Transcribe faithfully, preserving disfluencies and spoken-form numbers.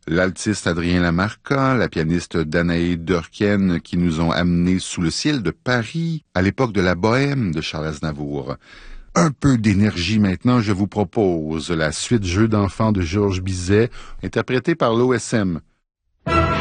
l'altiste Adrien Lamarca, la pianiste Danaïde Durken qui nous ont amenés sous le ciel de Paris à l'époque de la bohème de Charles Aznavour. Un peu d'énergie maintenant, je vous propose la suite Jeux d'enfants de Georges Bizet, interprétée par l'O S M.